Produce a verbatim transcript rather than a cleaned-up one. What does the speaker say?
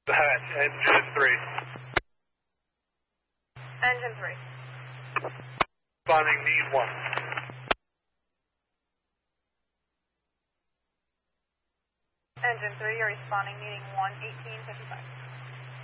Hatch, engine three. Engine three. Responding need one. Engine three, you're responding needing one eighteen fifty-five.